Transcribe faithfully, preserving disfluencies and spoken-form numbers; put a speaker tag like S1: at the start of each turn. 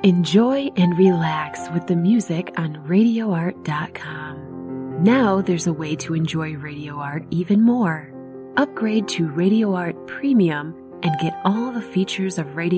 S1: Enjoy and relax with the music on radio art dot com. Now there's a way to enjoy Radio Art even more. Upgrade to Radio Art Premium and get all the features of Radio